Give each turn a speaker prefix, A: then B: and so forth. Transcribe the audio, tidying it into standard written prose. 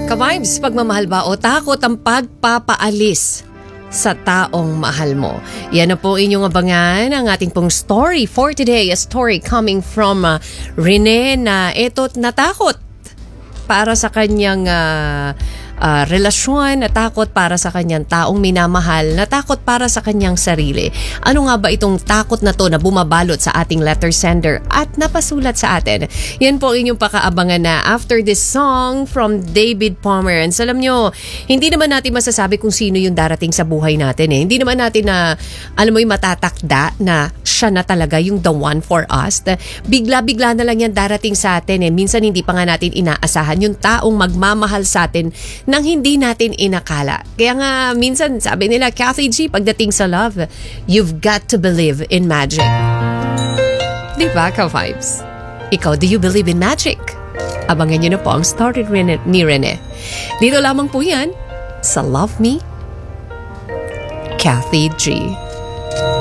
A: Ka-vibes, pagmamahal ba o takot ang pagpapaalis sa taong mahal mo? Yan na po inyong abangan ang ating pong story for today. A story coming from Rene na ito't natakot para sa kanyang relasyon, natakot para sa kanyang taong minamahal, natakot para sa kanyang sarili. Ano nga ba itong takot na to na bumabalot sa ating letter sender at napasulat sa atin? Yan po inyong pakaabangan na after this song from David Pomeranz. Alam nyo, hindi naman natin masasabi kung sino yung darating sa buhay natin eh. Hindi naman natin na, alam mo yung matatakda na siya na talaga yung the one for us. Bigla-bigla na lang yan darating sa atin eh. Minsan hindi pa nga natin inaasahan yung taong magmamahal sa atin nang hindi natin inakala. Kaya nga, minsan sabi nila, Kathy G, pagdating sa love, you've got to believe in magic. Di ba, ka-vibes? Ikaw, do you believe in magic? Abangan nyo na po ang story ni Rene. Dito lamang po yan sa Love Me, Kathy G.